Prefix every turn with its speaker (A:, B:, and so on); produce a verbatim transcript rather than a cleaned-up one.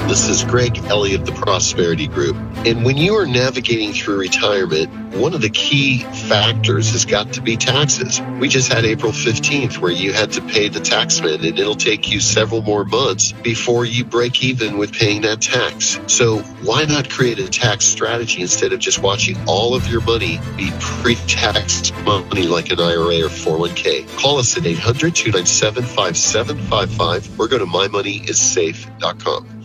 A: This is Greg Elliott, the Prosperity Group. And when you are navigating through retirement, one of the key factors has got to be taxes. We just had April fifteenth where you had to pay the taxman, and it'll take you several more months before you break even with paying that tax. So why not create a tax strategy instead of just watching all of your money be pre-taxed money like an I R A or four oh one k? Call us at eight hundred, two nine seven, five seven five five or go to my money is safe dot com.